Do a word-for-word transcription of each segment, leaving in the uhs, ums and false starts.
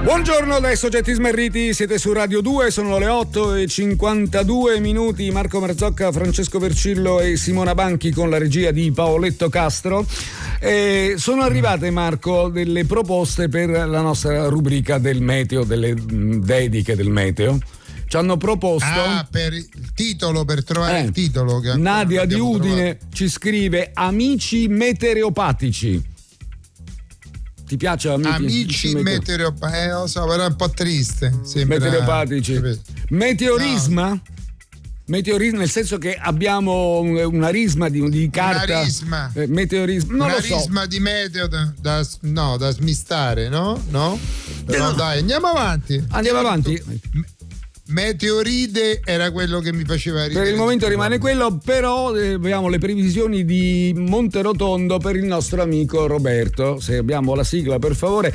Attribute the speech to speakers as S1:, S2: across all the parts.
S1: Buongiorno dai soggetti smarriti, siete su Radio due, sono le otto e cinquantadue minuti. Marco Marzocca, Francesco Vercillo e Simona Banchi con la regia di Paoletto Castro. E sono arrivate, Marco, delle proposte per la nostra rubrica del meteo, delle mh, dediche del meteo. Ci hanno proposto
S2: ah, per il titolo, per trovare
S1: eh,
S2: il titolo che
S1: Nadia di Udine
S2: trovato.
S1: Ci scrive amici meteoropatici. Ti piace amici,
S2: amici meteoropatici? Eh, lo so, però è un po' triste. Sembra...
S1: Meteoropatici. Meteorisma? No. Meteorismo nel senso che abbiamo una risma di, di carta.
S2: Una risma.
S1: Eh, meteorismo. Non
S2: una
S1: lo so.
S2: risma di meteo da, da, no, da smistare, no? No? Però dai, andiamo avanti.
S1: Andiamo avanti.
S2: Meteoride era quello che mi faceva ridere.
S1: Per il momento rimane quello, però eh, abbiamo le previsioni di Monterotondo per il nostro amico Roberto. Se abbiamo la sigla, per favore.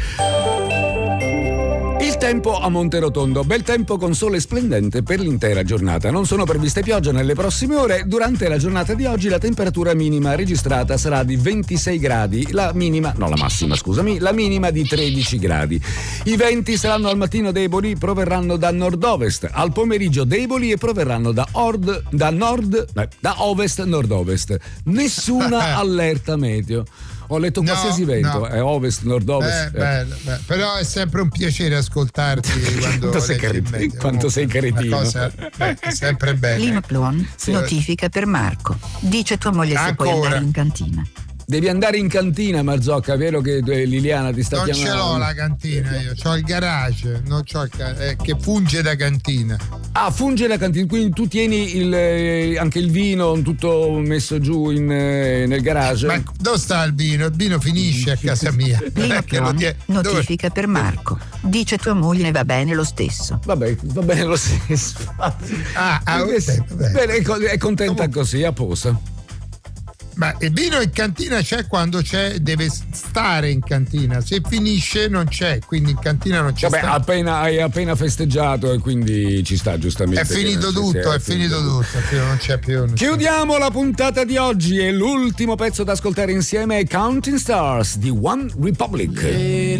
S1: Il tempo a Monterotondo, bel tempo con sole splendente per l'intera giornata. Non sono previste piogge nelle prossime ore. Durante la giornata di oggi la temperatura minima registrata sarà di ventisei gradi, la minima, no la massima scusami, la minima di tredici gradi. I venti saranno al mattino deboli, proverranno da nord-ovest, al pomeriggio deboli e proverranno da, ord, da nord, eh, da ovest-nord-ovest. Nessuna allerta meteo. Ho letto qualsiasi no, vento, no. È ovest, nord-ovest.
S2: Eh, bello, bello. Però è sempre un piacere ascoltarti quando
S1: quanto sei, cari- quanto sei caritino.
S2: Cosa, beh, è sempre bello.
S3: Limplon, sì. Notifica per Marco. Dice tua moglie se puoi andare in cantina.
S1: Devi andare in cantina, Marzocca, vero che Liliana ti sta
S2: non
S1: chiamando?
S2: Non ce l'ho la cantina io, c'ho il garage, non c'ho il ca- eh, che funge da cantina.
S1: Ah, funge da cantina, quindi tu tieni il, eh, anche il vino tutto messo giù in, eh, nel garage?
S2: Ma dove sta il vino? Il vino finisce a casa mia.
S3: Limplon, notifica per Marco. Dice tua moglie va bene lo stesso.
S1: Vabbè, va bene lo stesso.
S2: Ah, ah okay,
S1: bene, è contenta così, a posto.
S2: Ma il vino in cantina c'è quando c'è, deve stare in cantina, se finisce non c'è, quindi in cantina non c'è.
S1: Vabbè, sta. appena hai appena festeggiato e quindi ci sta giustamente.
S2: È finito tutto, è, è finito, finito tutto, tutto. Non c'è più. Non
S1: Chiudiamo
S2: c'è.
S1: la puntata di oggi e l'ultimo pezzo da ascoltare insieme è Counting Stars di One Republic.